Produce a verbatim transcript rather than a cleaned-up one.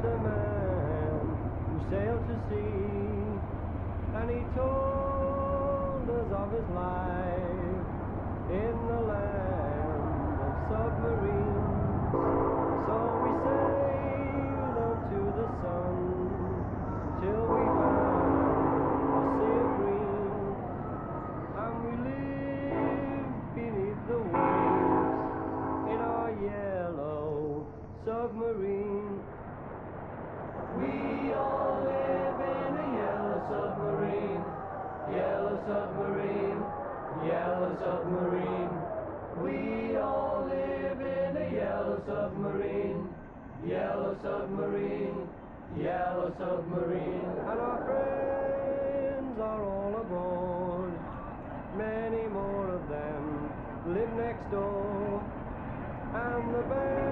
a man who sailed to sea, and he told us of his life in the land of submarines. So we sailed up to the sun till we found a sea of green, and we lived beneath the waves in our yellow submarine. We all live in a yellow submarine, yellow submarine, yellow submarine. We all live in a yellow submarine, yellow submarine, yellow submarine. And our friends are all aboard, many more of them live next door, and the band